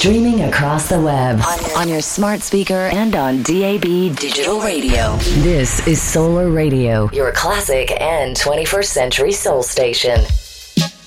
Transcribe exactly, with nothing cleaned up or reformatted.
Streaming across the web. On your, on your smart speaker and on D A B digital radio. This is Solar Radio, your classic and twenty-first century soul station.